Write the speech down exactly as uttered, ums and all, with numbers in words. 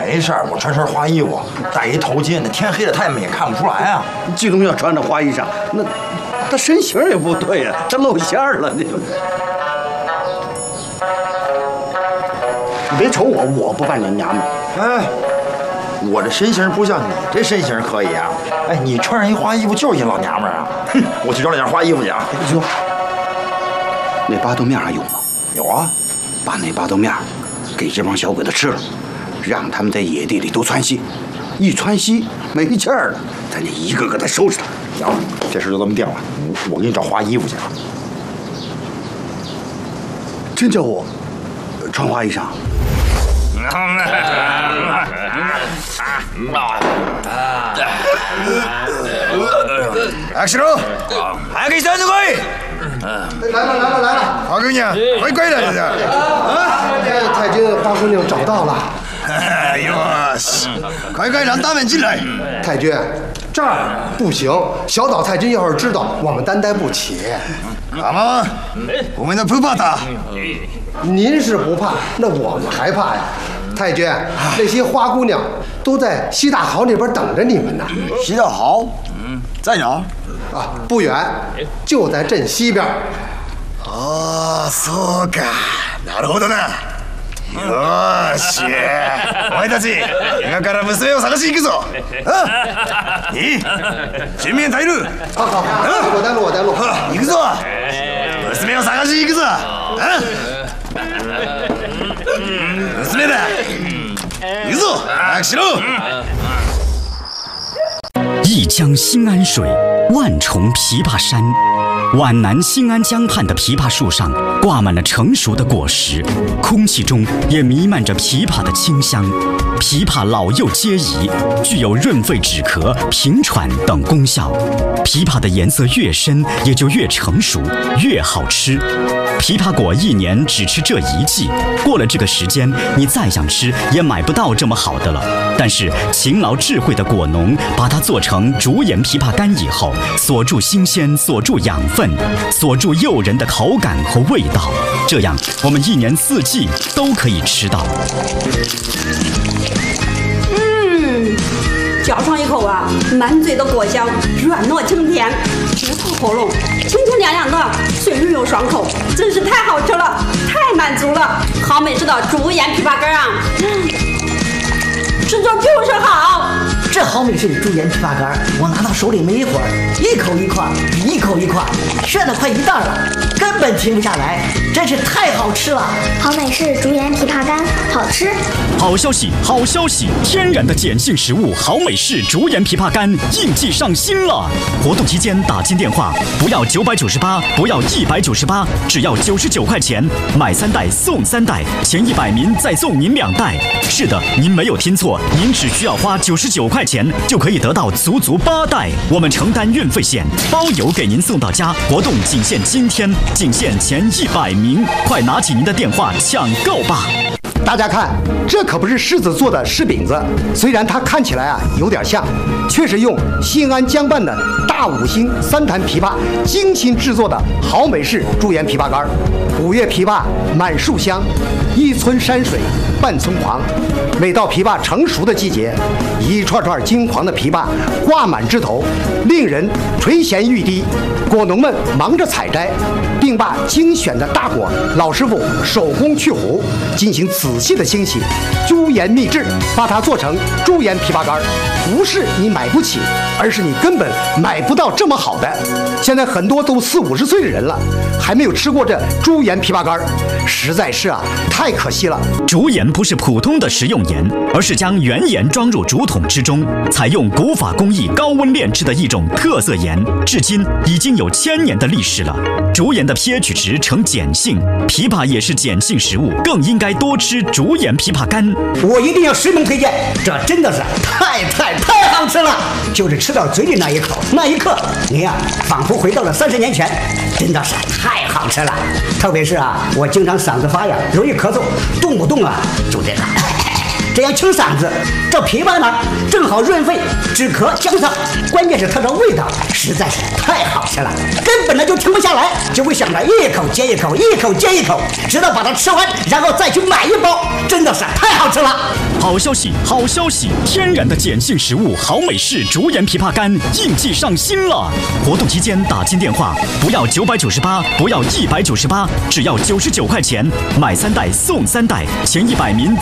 没事儿，我穿身花衣服，戴一头巾，那天黑了他们也看不出来啊。 季东要穿着花衣裳，那他身形也不对呀、啊，他露馅了。你你别瞅我，我不扮你娘们。 哎，我这身形不像你这身形可以啊。哎，你穿上一花衣服就是一老娘们儿啊。哼，我去找两件花衣服去啊。 哎呦，那巴豆面还有吗？ 有啊， 把那巴豆面给这帮小鬼子吃了，让他们在野地里都窜稀，一窜稀没劲儿了，咱就一个个的收拾他。 行，这事就这么定了。我给你找花衣服去啊。 真叫我穿花衣裳？ 阿西罗，还给三十块。 来了来了来了， 花姑娘，快快来这！ 啊，太君花姑娘找到了。 哎呦，快快让他们进来。 太君，这儿不行，小岛太君要是知道，我们担待不起。 好吗？我们的不怕他。 您是不怕，那我们还怕呀。太君，那些花姑娘都在西大豪那边等着你们呢。 西大豪？嗯，在哪儿？ 啊，不远，就在镇西边。 哦，そうか。なるほどな。よし、お前たち、今から娘を探しに行くぞ。あ、いい？準備入る。 好好好，我带路，我带路。 行くぞ。娘を探しに行くぞ。啊，娘だ。行くぞ。アクション。 一江新安水，万重枇杷山。皖南新安江畔的枇杷树上挂满了成熟的果实，空气中也弥漫着枇杷的清香。枇杷老幼皆宜，具有润肺止咳、平喘等功效。枇杷的颜色越深，也就越成熟，越好吃。枇杷果一年只吃这一季，过了这个时间，你再想吃也买不到这么好的了。但是勤劳智慧的果农把它做成竹盐枇杷干以后，锁住新鲜，锁住养分，锁住诱人的口感和味道，这样我们一年四季都可以吃到。 嗯，嚼上一口啊，满嘴的果香，软糯清甜，直透喉咙，清清凉凉的，水润又爽口，真是太好吃了，太满足了。好美式的竹盐枇杷干啊，吃着就是好。 这好美式的竹盐枇杷干，我拿到手里没一会儿，一口一块，一口一块，炫得快一袋了，根本停不下来，真是太好吃了。 好美式竹盐枇杷干，好吃。 好消息，好消息！天然的碱性食物好美式竹盐枇杷干应季上新了。活动期间打进电话，不要九百九十八，不要一百九十八，只要九十九块钱，买三袋送三袋，前一百名再送您两袋。是的，您没有听错，您只需要花九十九块钱就可以得到足足八袋，我们承担运费险，包邮给您送到家。活动仅限今天，仅限前一百名，快拿起您的电话抢购吧！ 大家看，这可不是柿子做的柿饼子，虽然它看起来啊有点像，却是用新安江畔的大五星三坛枇杷精心制作的好美式竹盐枇杷干。五月枇杷满树香，一村山水伴村黄。每到枇杷成熟的季节，一串串金黄的枇杷挂满枝头，令人垂涎欲滴。果农们忙着采摘，并把精选的大果老师傅手工去核，进行仔细的清洗，朱盐秘制，把它做成竹盐枇杷干。不是你买不起，而是你根本买不到这么好的。现在很多都四五十岁的人了，还没有吃过这竹盐枇杷干，实在是啊，太可惜了。 竹盐不是普通的食用盐，而是将原盐装入竹筒之中，采用古法工艺高温炼制的一种特色盐，至今已经有千年的历史了。竹盐的 pH 值呈碱性，枇杷也是碱性食物，更应该多吃竹盐枇杷干。 我一定要实名推荐，这真的是太太太好吃了！就是吃到嘴里那一口，那一刻，你呀、啊，仿佛回到了三十年前，真的是太好吃了。特别是啊，我经常嗓子发痒，容易咳嗽，动不动啊就这个。这样清嗓子，这这枇杷呢，正好润肺止咳降燥，关键是它的味道实在是太好吃了，根本呢就停不下来，就会想着一口接一口，一口接一口，直到把它吃完，然后再去买一包，真的是太好吃了。 好消息，好消息！天然的碱性食物好美式竹盐枇杷干应季上新了！活动期间打进电话，不要九百九十八，不要一百九十八，只要九十九块钱，买三袋送三袋，前一百名